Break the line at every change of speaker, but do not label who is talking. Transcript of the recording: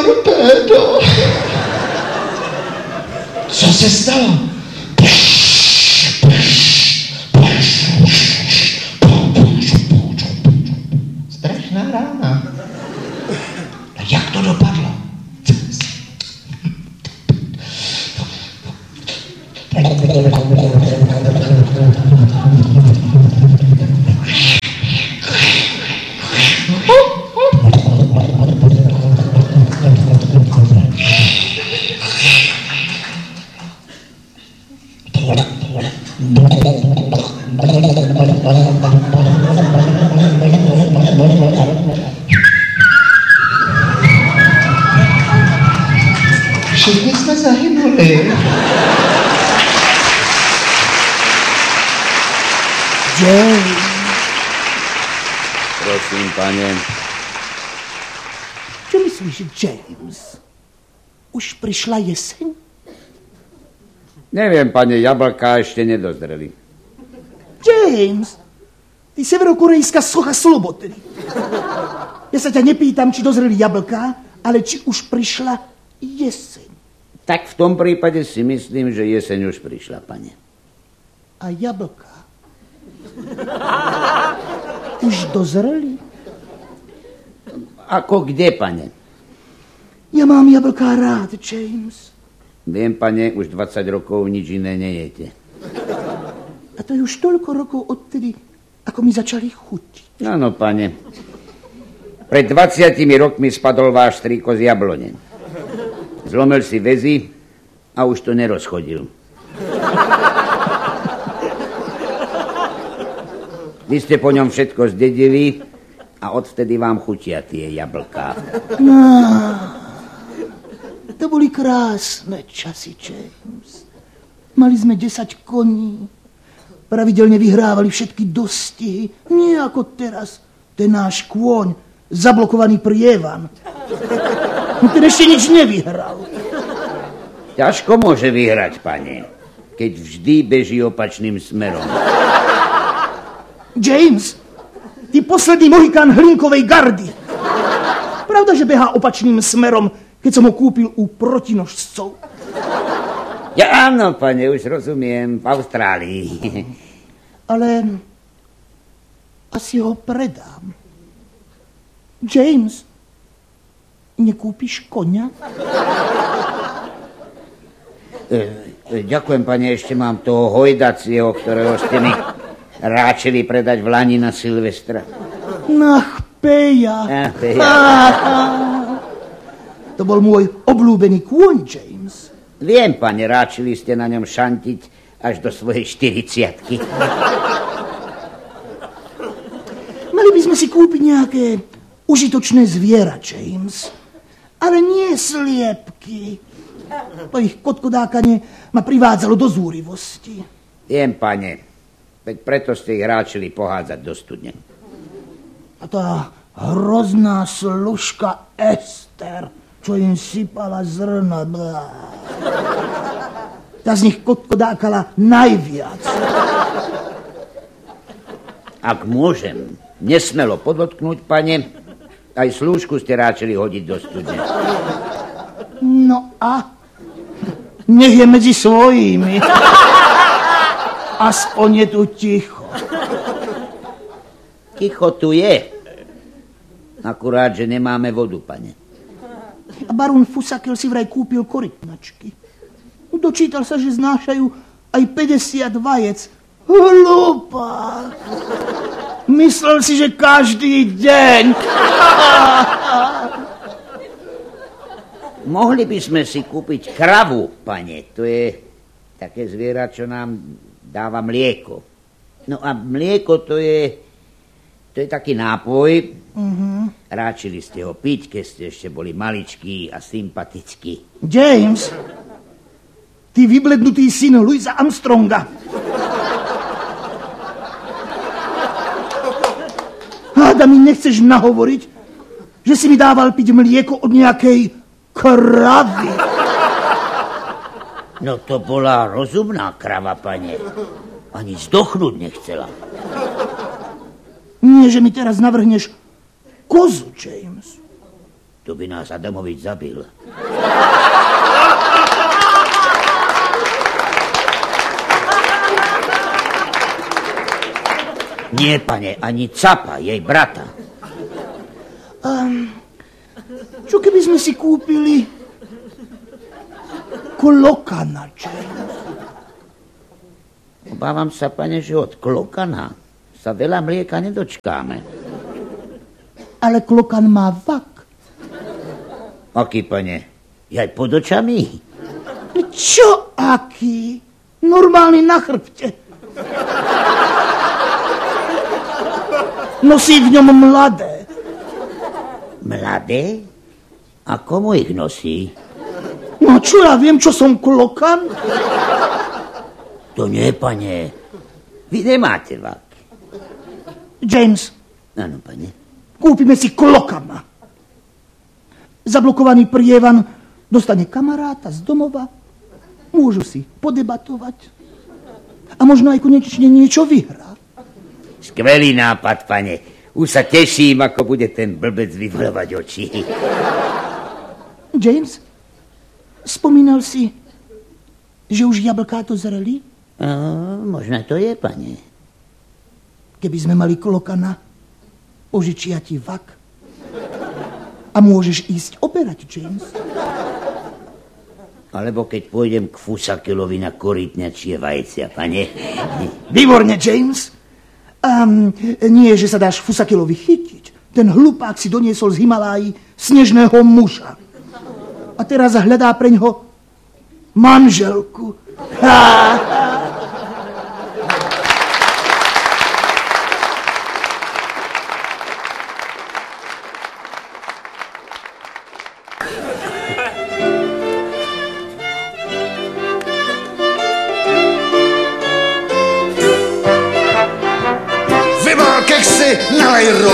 torpédo. Co se stalo? Strašná rána. A jak to dopadlo? Všichni jsme zahynuli.
James.
Prosím, pane.
Čo myslíš, James? Už prišla jeseň?
Neviem, pane, jablká ešte nedozreli.
James, ty severokorejská socha slobody. Ja sa ťa nepýtam, či dozreli jablká, ale či už prišla jeseň.
Tak v tom prípade si myslím, že jeseň už prišla, pane.
A jablká? Už dozreli?
Ako kde, pane?
Ja mám jablká rád, James.
Viem, pane, už 20 rokov nič iné nejete.
A to je už toľko rokov odtedy, ako mi začali chutiť.
Áno, pane. Pred 20 rokmi spadol váš strýko z jablone. Zlomil si väzy a už to nerozchodil. Vy ste po ňom všetko zdedili a odvtedy vám chutia tie jablká.
No, to boli krásne časy, James. Mali sme 10 koní. Pravidelne vyhrávali všetky dostihy. Nie ako teraz. Ten náš kôň, zablokovaný prievan. Ten ešte nič nevyhral.
Ťažko môže vyhrať, pane, keď vždy beží opačným smerom.
James, ty posledný mohikán hlinkovej gardy. Pravda, že behá opačným smerom, keď som ho kúpil u protinožcov?
Ja áno, pane, už rozumiem, v Austrálii.
Ale asi ho predám. James, nekúpiš koňa?
Ďakujem, pane, ešte mám toho hojdacieho, ktorého ste mi ráčili predať v Lani na Silvestra.
Ach, Peja. To bol môj obľúbený kôň, James.
Viem, pane, ráčili ste na ňom šantiť až do svojej 40-ky.
Mali by sme si kúpiť nejaké užitočné zviera, James. Ale nie sliepky. To ich kotkodákanie ma privádzalo do zúrivosti.
Viem, pane, veď preto ste ich ráčili pohádzať do studne.
A tá hrozná služka Ester, čo im sypala zrna. Tá z nich kotkodákala najviac.
Ak môžem nesmelo podotknúť, pane, aj slúžku ste ráčili hodiť do studne.
No a? Nech je medzi svojimi. Aspoň je tu ticho.
Ticho tu je. Akurát, že nemáme vodu, pane.
A barón Fusakel si vraj kúpil korytnačky. Dočítal sa, že znášajú aj 50 vajec. Hlupák. Myslel si, že každý deň.
Mohli by sme si kúpiť kravu, pane. To je také zviera, čo nám dáva mlieko. No a mlieko to je taký nápoj. Ráčili ste ho piť, keď ste ešte boli maličkí a sympatickí.
James, ty vyblednutý syn Louisa Armstronga. Háda mi nechceš nahovoriť, že si mi dával piť mlieko od nejakej kravy.
No to bola rozumná krava, pane. Ani zdochnúť nechcela.
Nie, že mi teraz navrhneš kozu, James. Ale nie sliepky.
To by nás Adamovič zabil. Nie, pane, ani Capa, jej brata.
Čo keby sme si kúpili klokana, James?
Obávam sa, pane, že od klokana sa veľa mlieka nedočkáme.
Ale klokan má vak.
Aký, pane? Jaj pod očami?
Čo aký? Normálny na chrbte. Nosí v ňom mladé.
Mladé? A komu ich nosí?
No čo ja viem, čo som klokan?
To nie, pane. Vy nemáte vak.
James,
Áno, pane.
kúpime si klokana. Zablokovaný prievan dostane kamaráta z domova. Môžu si podebatovať. A možno aj konečne niečo vyhrá.
Skvelý nápad, pane. Už sa teším, ako bude ten blbec vyvolovať oči.
James, spomínal si, že už jablká to zreli?
Možno to je, pane.
Keby sme mali klokana, požičia ti vak. A môžeš ísť oberať, James.
Alebo keď pôjdem k Fusakelovi na korytňačie vajcia, pane.
Výborne, James. Nie, že sa dáš Fusakelovi chytiť. Ten hlupák si doniesol z Himalájí snežného muža. A teraz hľadá preňho manželku.
Vymal keksy, nalej rum.